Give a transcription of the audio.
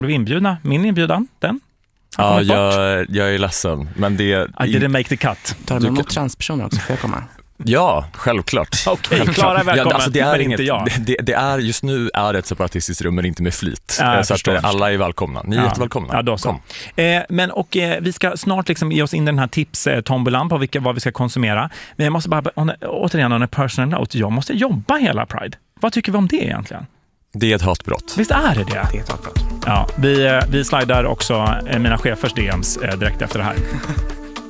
blev inbjudna. Min inbjudan, den. Ja, jag är ledsen. Men det... I didn't make the cut. Tar du emot transpersoner också? Får jag komma? Ja, självklart. Okej, Klara är välkommen, alltså det är men inte jag. Det är, just nu är det ett separatistiskt rum, men inte med flit. Så att alla är välkomna. Ni är jättevälkomna. Ja, då så. Vi ska snart liksom ge oss in i den här tips-tombolan på vad vi ska konsumera. Men jag måste bara, återigen, on a personal note, jag måste jobba hela Pride. Vad tycker vi om det egentligen? Det är ett hatbrott. Visst är det? Det är ett hatbrott. Ja, vi slidar också mina chefers DMs direkt efter det här.